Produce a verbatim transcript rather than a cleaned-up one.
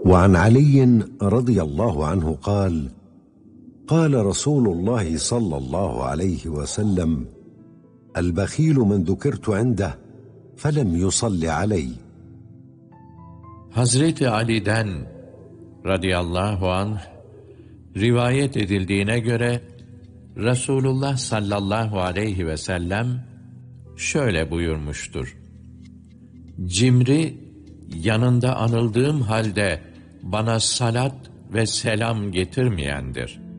وعن علي رضي الله عنه قال قال رسول الله صلى الله عليه وسلم البخيل من ذكرت عنده فلم يصل علي. Hazreti Ali'den radıyallahu anh rivayet edildiğine göre Resulullah sallallahu aleyhi ve sellem şöyle buyurmuştur: Cimri, yanında anıldığım halde bana salat ve selam getirmeyendir.